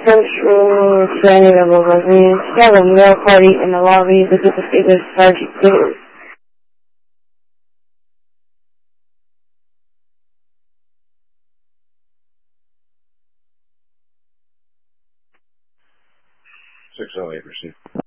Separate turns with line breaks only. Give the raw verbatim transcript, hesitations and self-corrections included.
Central Training of Residence. Have a mail party in the lobby. Visit the figure Sergeant Gibbs.
six oh eight, received.